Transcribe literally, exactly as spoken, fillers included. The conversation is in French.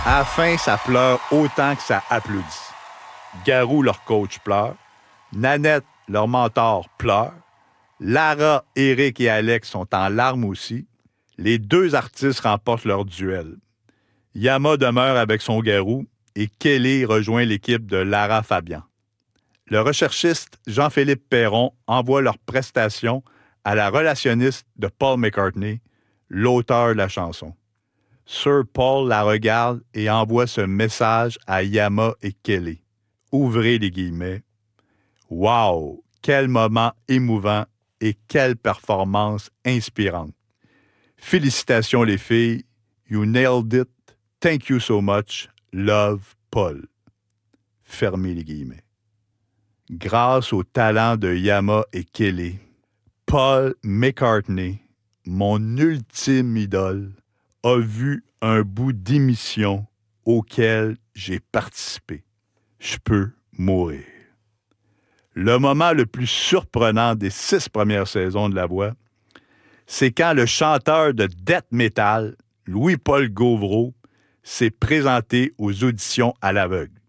À la fin, ça pleure autant que ça applaudit. Garou, leur coach, pleure. Nanette, leur mentor, pleure. Lara, Eric et Alex sont en larmes aussi. Les deux artistes remportent leur duel. Yama demeure avec son garou et Kelly rejoint l'équipe de Lara Fabian. Le recherchiste Jean-Philippe Perron envoie leur prestation à la relationniste de Paul McCartney, l'auteur de la chanson. Sir Paul la regarde et envoie ce message à Yama et Kelly. Ouvrez les guillemets. « Wow! Quel moment émouvant et quelle performance inspirante! Félicitations les filles. You nailed it. Thank you so much. Love, Paul. » Fermez les guillemets. Grâce au talent de Yama et Kelly, Paul McCartney, mon ultime idole, a vu un bout d'émission auquel j'ai participé. Je peux mourir. Le moment le plus surprenant des six premières saisons de La Voix, c'est quand le chanteur de death metal, Louis-Paul Gauvreau, s'est présenté aux auditions à l'aveugle.